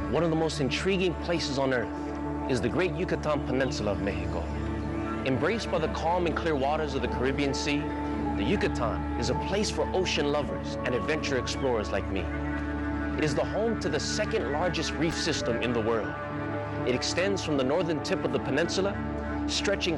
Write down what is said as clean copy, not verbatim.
One of the most intriguing places on Earth is the Great Yucatan Peninsula of Mexico. Embraced by the calm and clear waters of the Caribbean Sea, the Yucatan is a place for ocean lovers and adventure explorers like me. It is the home to the second largest reef system in the world. It extends from the northern tip of the peninsula, stretching